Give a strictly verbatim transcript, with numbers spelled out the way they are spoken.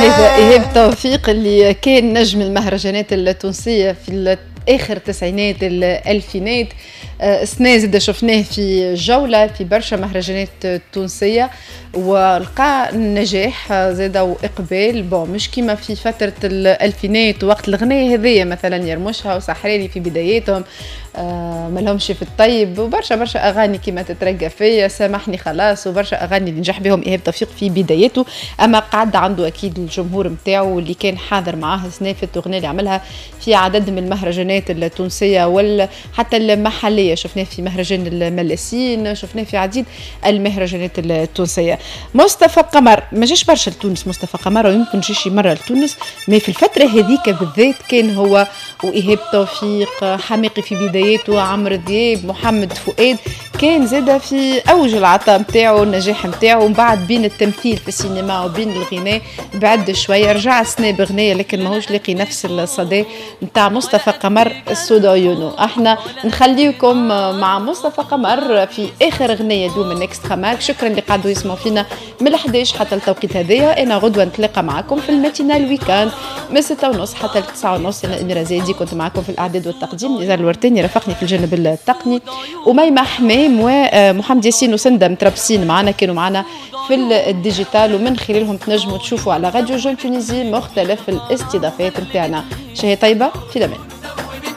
هذا إيهاب توفيق اللي كان نجم المهرجانات التونسية في آخر التسعينات الألفينات. السنة زاد شفناه في جولة في برشا مهرجانات تونسية ولقى نجاح زاد وإقبال بون مش كيما في فترة الألفينات وقت الغنية هذية مثلا يرمشها وسحراني في بداياتهم آه ما لهمش في الطيب وبرشا برشا أغاني كيما تترقى فيا سامحني خلاص وبرشا أغاني اللي نجح بهم إيهاب توفيق في بداياته. أما قعد عنده أكيد الجمهور متاعه اللي كان حاضر معاه سنة في التغنية اللي عملها في عدد من المهرجانات التونسية وحتى المحلية. شفناه في مهرجان الملاسين شفناه في عديد المهرجانات التونسية. مصطفى قمر ما جاش برشا لتونس مصطفى قمر ويمكن جيش مرة لتونس ما في الفترة هذيك بالذات كان هو وإيهاب توفيق حماقي في بداياته عمرو دياب محمد فؤاد كان زاد في أوج العطاء متاعه النجاح متاعه ومن بعد بين التمثيل في السينما وبين الغناء بعد شوية رجع السنة بغنية لكن ماهوش لاقي نفس الصدى متاع مصطفى قمر السودا عيونه. احنا نخليكم مع مصطفى قمر في آخر غنية دوم من اكسترا مارك. شكرا اللي قعدوا يسمعوا فينا من الحداش حتى التوقيت هذايا. أنا غدوة نتلاقى معكم في الماتينال ويكاند من ستة ونص حتى التسعة ونص. أنا أميرة زايدي كنت معكم في الإعداد والتقديم. نزار الورتاني رافقني في الجانب التقني وميمة حمام ومحمد ياسين وسندة متربسين معنا كانوا معنا في الديجيتال ومن خلالهم تنجموا تشوفوا على راديو جون تونيزي مختلف الاستضافات متاعنا. شهي طيبة في الأمان.